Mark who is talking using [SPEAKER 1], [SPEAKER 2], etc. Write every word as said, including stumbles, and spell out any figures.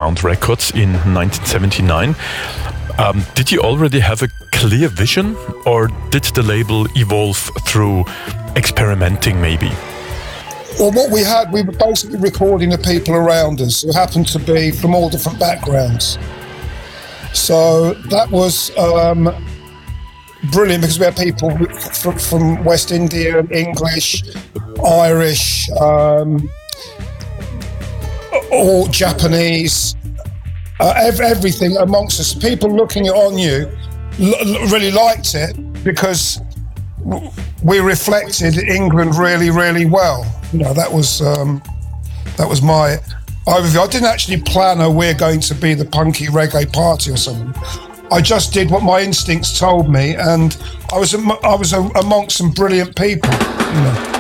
[SPEAKER 1] Sound Records in nineteen seventy-nine. Um, did you already have a clear vision, or did the label evolve through experimenting maybe?
[SPEAKER 2] Well, what we had, we were basically recording the people around us who happened to be from all different backgrounds. So that was um, brilliant because we had people from, from West India, English, Irish, um, or Japanese, uh, ev- everything amongst us. People looking on you l- really liked it because we reflected England really, really well. You know, that was um, that was my overview. I didn't actually plan, oh, we're going to be the punky reggae party or something. I just did what my instincts told me, and I was am- I was a- amongst some brilliant people, you know.